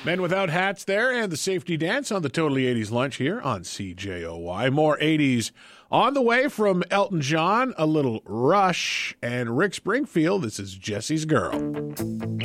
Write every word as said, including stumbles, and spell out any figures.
Men Without Hats there, and the Safety Dance on the Totally eighties Lunch here on C J O Y. More eighties on the way from Elton John, a little Rush, and Rick Springfield. This is Jesse's Girl.